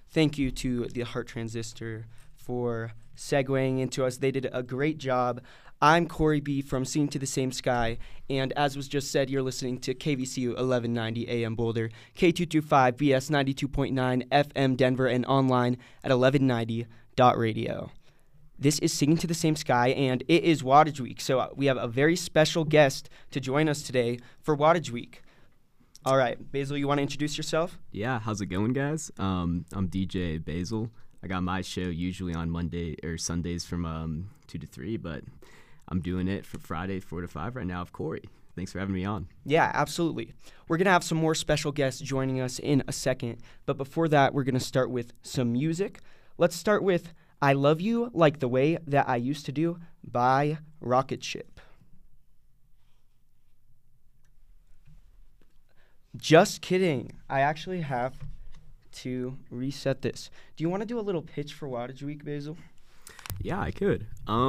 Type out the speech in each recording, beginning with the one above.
thank you to the Heart Transistor for segueing into us. They did a great job. I'm Corey B. from Singing to the Same Sky, and as was just said, you're listening to KVCU 1190 AM Boulder, K225 BS 92.9 FM Denver, and online at 1190.radio. This is Singing to the Same Sky, and it is Wattage Week, so we have a very special guest to join us today for Wattage Week. All right, Basil, you want to introduce yourself? Yeah, how's it going, guys? I'm DJ Basil. I got my show usually on Monday or Sundays from 2 to 3, but I'm doing it for Friday 4 to 5 right now with Corey. Thanks for having me on. Yeah, absolutely. We're going to have some more special guests joining us in a second, but before that, we're going to start with some music. Let's start with I Love You Like the Way That I Used to Do by Rocket Ship. Just kidding. I actually have to reset this. Do you want to do a little pitch for Wattage Week, Basil? Yeah, I could.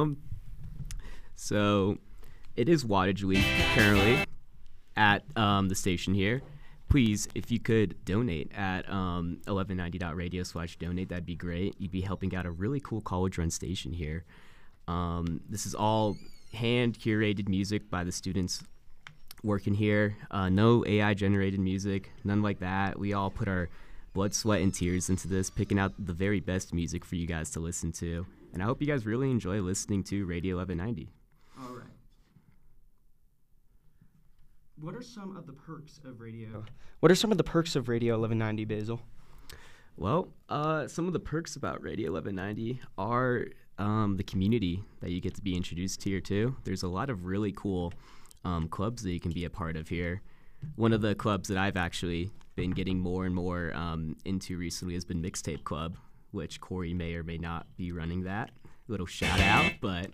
So it is Wattage Week currently at the station here. Please, if you could donate at 1190.radio/donate, that'd be great. You'd be helping out a really cool college-run station here. This is all hand-curated music by the students working here. No AI-generated music, none like that. We all put our blood, sweat, and tears into this, picking out the very best music for you guys to listen to. And I hope you guys really enjoy listening to Radio 1190. All right. What are some of the perks of radio? What are some of the perks of Radio 1190, Basil? Well, some of the perks about Radio 1190 are the community that you get to be introduced to here, too. There's a lot of really cool clubs that you can be a part of here. One of the clubs that I've actually been getting more and more into recently has been Mixtape Club, which Corey may or may not be running that. Little shout out, but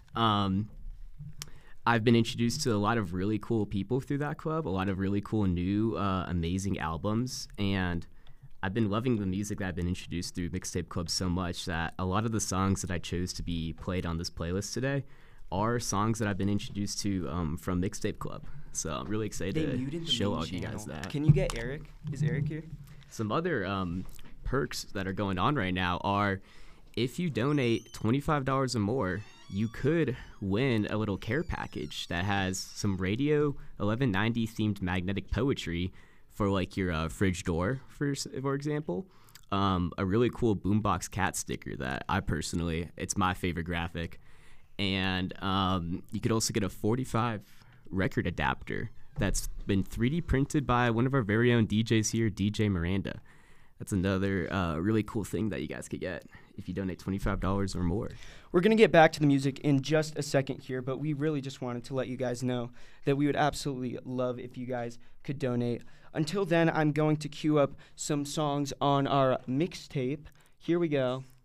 I've been introduced to a lot of really cool people through that club, a lot of really cool new amazing albums, and I've been loving the music that I've been introduced through Mixtape Club so much that a lot of the songs that I chose to be played on this playlist today are songs that I've been introduced to from Mixtape Club. So I'm really excited to show all you guys that. Can you get Eric? Is Eric here? Some other perks that are going on right now are if you donate $25 or more, you could win a little care package that has some Radio 1190 themed magnetic poetry for like your fridge door, for example. A really cool Boombox Cat sticker that I personally, it's my favorite graphic. And you could also get a 45 record adapter that's been 3D printed by one of our very own DJs here, DJ Miranda. That's another really cool thing that you guys could get if you donate $25 or more. We're going to get back to the music in just a second here, but we really just wanted to let you guys know that we would absolutely love if you guys could donate. Until then, I'm going to queue up some songs on our mixtape. Here we go.